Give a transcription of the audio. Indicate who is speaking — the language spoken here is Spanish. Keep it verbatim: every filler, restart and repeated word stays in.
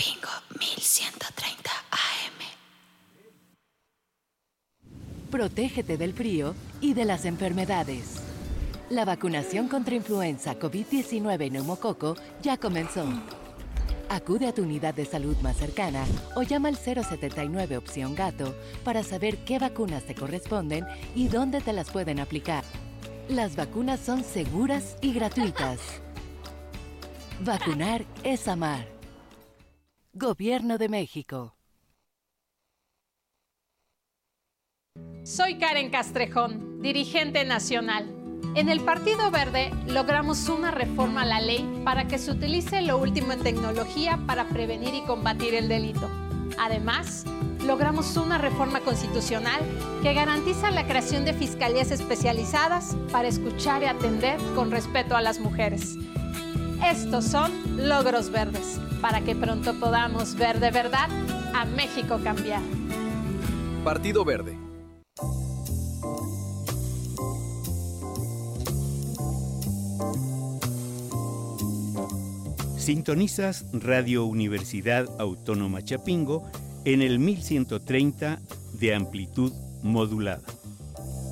Speaker 1: Chapingo mil ciento treinta A M.
Speaker 2: Protégete del frío y de las enfermedades. La vacunación contra influenza, COVID diecinueve y neumococo ya comenzó. Acude a tu unidad de salud más cercana o llama al cero setenta y nueve opción gato para saber qué vacunas te corresponden y dónde te las pueden aplicar. Las vacunas son seguras y gratuitas. Vacunar es amar. Gobierno de México.
Speaker 3: Soy Karen Castrejón, dirigente nacional. En el Partido Verde logramos una reforma a la ley para que se utilice lo último en tecnología para prevenir y combatir el delito. Además, logramos una reforma constitucional que garantiza la creación de fiscalías especializadas para escuchar y atender con respeto a las mujeres. Estos son logros verdes, para que pronto podamos ver de verdad a México cambiar.
Speaker 4: Partido Verde.
Speaker 5: Sintonizas Radio Universidad Autónoma Chapingo en el mil ciento treinta de amplitud modulada.